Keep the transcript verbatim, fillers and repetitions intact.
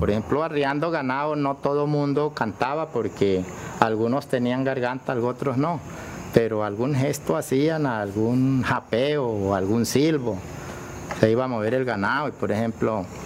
por ejemplo, arriando ganado, no todo mundo cantaba porque algunos tenían garganta, otros no, pero algún gesto hacían, algún japeo o algún silbo, se iba a mover el ganado. Y por ejemplo,